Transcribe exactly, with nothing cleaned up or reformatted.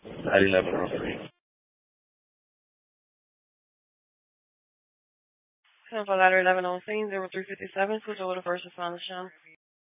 At eleven oh three. Sample ladder eleven oh three, zero three fifty-seven, switch over to first responder show.